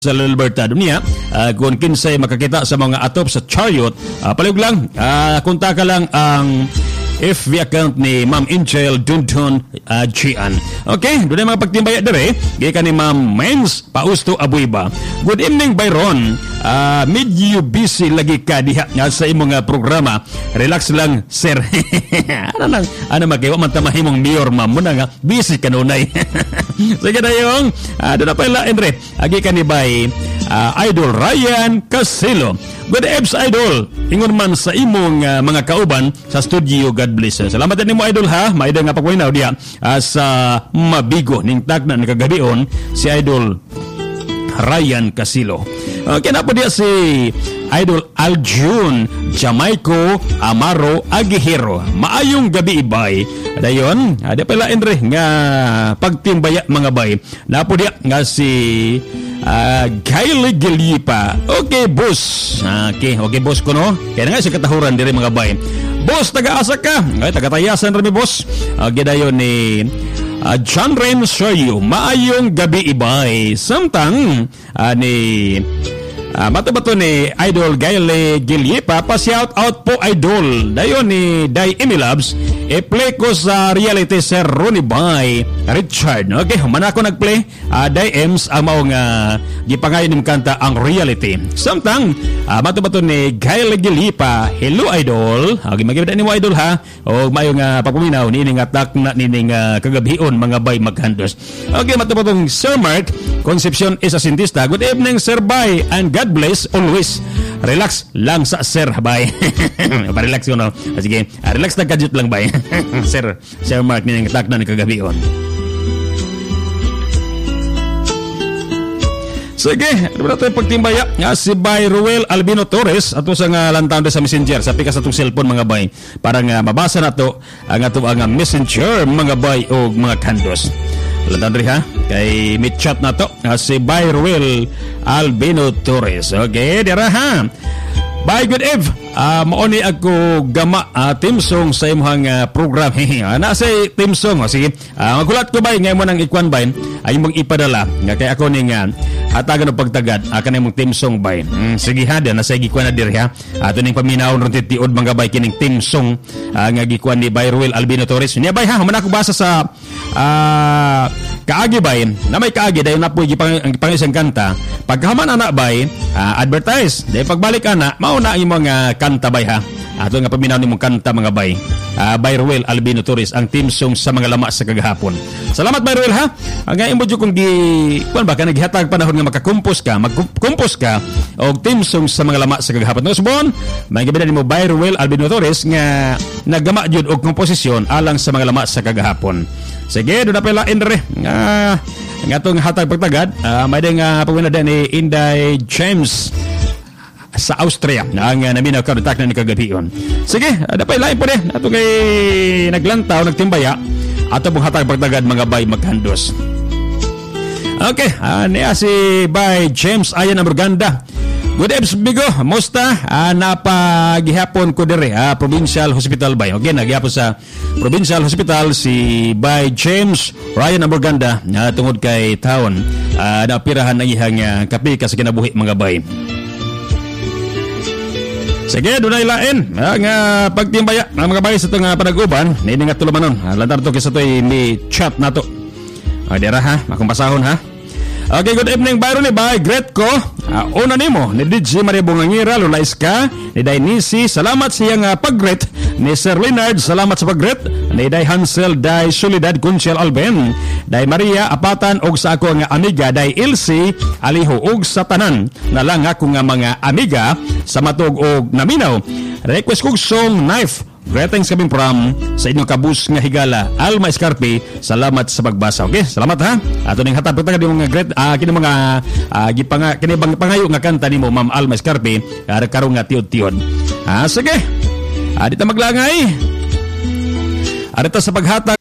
sa libertad niya kung kinsay makakita sa mga atop sa chariot palihog lang kunta ka lang ang FB account ni Ma'am Angel Dundon Gian. Okay, doon ay mga pagtimbaya dire gikan ni Ma'am Mens Pausto Abuiba. Good evening Byron. Medyo busy lagi ka diha sa imong programa. Relax lang sir. ano magawa man tamahimong mayor ma'am mo na nga busy kanunay. Sige na yung doon na pala Andre agi ka ni bay Idol Ryan Casilo. Good evening Idol. Ingon man sa imong mga kauban sa studio. God bless. Salamat din mo Idol ha. Maida nga pagwinaw diya sa Mabigo ning tagna ni kagabion si Idol Ryan Casilo. Okay na po diya si Idol Aljun Jamaico Amaro Agihero. Maayong gabi ibay. Dayon, ada pala Andre nga pagtimbaya mga bay. Na po diya nga si Gayle Gilipa. Okay, boss. Okay, boss ko no. Kaya nga si katahuran diri mga bay. Boss, taga-asa ka. Ay, taga-tayasan rin boss. Okay, dayon ni John Ren Soyo. Maayong gabi ibay. Samtang ni bato-bato ni Idol Gayle Gilipa. Pa-shout out po Idol. Dayon ni Day Emilabs. I-play ko sa reality Sir Ronnie Bay Richard. Okay, humana ko nag-play. Day Ems ang maong gipangayon ng kanta ang reality. Samtang bato-bato ni Gayle Gilipa. Hello Idol. Okay, magibida ni mo Idol ha. O mayong pagpuminaw nining atak na nining kagabion mga bay maghandos. Okay, bato-batong Sir Mark Concepcion is a sintista. Good evening Sir Bay and God bless always. Relax lang sa Sir Bay. Pa-relax ko no. Sige, relax na kadjut lang bay. Sir Mark nining atak na ni kagabion. Sige, wala tayong pagtimbaya nga si Bay Ruel Albino Torres ato sa nga lantaw sa messenger sa pikas atong cellphone mga bay para nga mabasa nato ang ato ang messenger mga bay o mga kandos. Lantaw rin ha kay meet chat nato si Bay Ruel Albino Torres. Okay, dira ha. Bye, good eve. Mauni ako gama team song sa imong program. Nasa team song. Sige, magulat ko ba ngayon mo nang ikwan ba ay mong ipadala nga kay ako ning hatagan og pagtagad kanang imong team song ba. Sige ha, nasa gikwan na diri ha. Ato ning paminaw ron tiod mga bay kining team song nga gikwan ni Bay Ruel Albino Torres. Nya bay ha, man ako basa sa kaagi bay na may kaagi dayon na po gipangisang kanta. Pagkaman anak bay advertise dahil pagbalik ana mauna ang mga kanta bay ha. Ato nga paminaw nimong kanta mga bay. Bay Ruel Albino Torres ang team song sa mga lama sa kagahapon. Salamat Bay Ruel ha. Ang imo jud kung kuan ba ka naghatag panahon nga magkumpos ka og team song sa mga lama sa kagahapon. No subon, may gibida nimo Bay Ruel Albino Torres nga naggama jud og komposisyon alang sa mga lama sa kagahapon. Sige, do na pala Andre. Nga itong hatag pagtagad, may din pagwinada ni Inday James sa Austria na ang naminaw karutak na ni kagabion. Sige, dapat lain po din. Ito kay naglantaw, nagtimbaya at pong hatag pagtagad mga bay maghandos. Okay, niya si Bay James Ayan Amorganda. Good evening, Bigo. Musta? Napagihapon ko dire, Provincial Hospital Bay. Okay, naghihapon sa Provincial Hospital si Bay James Ryan Amorganda tungod kay taon. Napirahan ng ihang kapi sa kinabuhi mga bay. Sige, dunay lain. Ang pagtimbaya ng mga bay sa itong panaguban. Nini nga tulumanon. Lantar to kisa ito ni chat na to. Dira ha, akong pasahon ha. Okay, good evening Byron ni Bay Gretko. Una nimo ni DJ Maria Bungangira Lulais ka ni Day Nisi. Salamat sa iyang pag-gret ni Sir Leonard. Salamat sa pag-gret ni Day Hansel Day Solidad Conchel Alben Day Maria Apatan og sa ako nga amiga Day Ilse Aliho og sa tanan na lang ako nga mga amiga sa matog og naminaw. Request kong song Knife. Greetings kami from sa inyong kabus nga higala Alma Escarpe. Salamat sa pagbasa. Okay, salamat ha. Ato ning hatag pagtagad yung mga great kini mga kini bang pangayo nga kanta nimo Ma'am Alma Escarpe karon nga tiod-tiod. Sige. Dito maglangay. Arita sa paghatag